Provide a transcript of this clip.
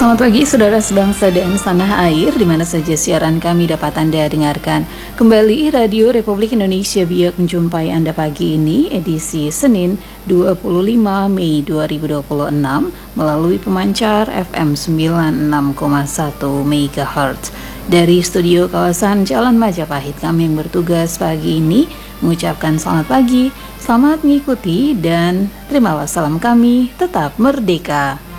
Selamat pagi saudara sebangsa dan tanah air di mana saja siaran kami dapat Anda dengarkan. Kembali Radio Republik Indonesia Biak menjumpai Anda pagi ini edisi Senin 25 Mei 2026 melalui pemancar FM 96,1 MHz. Dari studio kawasan Jalan Majapahit kami yang bertugas pagi ini mengucapkan selamat pagi, selamat mengikuti dan terimalah salam kami tetap merdeka.